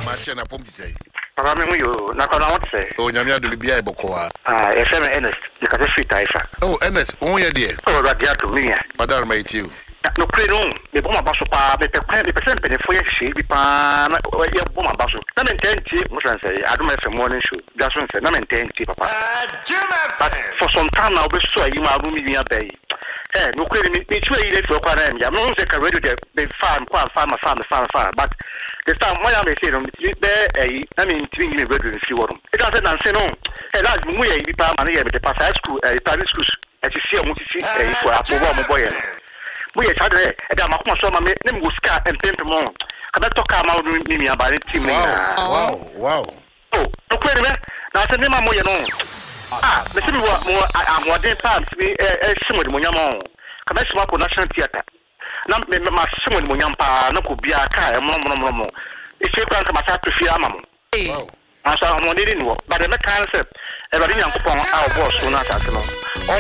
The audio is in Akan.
Machi na pom say. Papa me yo na kono what say. Oh nyame ado bia ebokoa. FM Ernest, the Kata Street Taifa. Oh Ernest, won ye there. Oh radio to me. Madam mate you. No creno, me boma baso pa, me person pe for ye bi pa na ye boma baso. Na mententi, mo say Adom FM morning show. That's one say na mententi papa. But for some time now be so you ma rumi nia bay. No creno me tue ile for kwa na me. No say ka radio the farm but the time when I say no I mean twin me radio in free room. It doesn't say no. That's mu ye bi pa man ye me the pass high school private schools. I see mo see for apobo mo boy no. We are trying to make sure my name was car and paint more. I better talk about me about it. Wow. Oh, no query. Now, I said, Name more, you know. Listen, more, I'm more than times to be a similar Munyamo. Come as Marco National Theatre. Now, my similar Munyampa, no could be a car, and more. If you can't come out to fear, Mamma. I saw one didn't work, but the concept, everything I'm upon our boss soon as I know.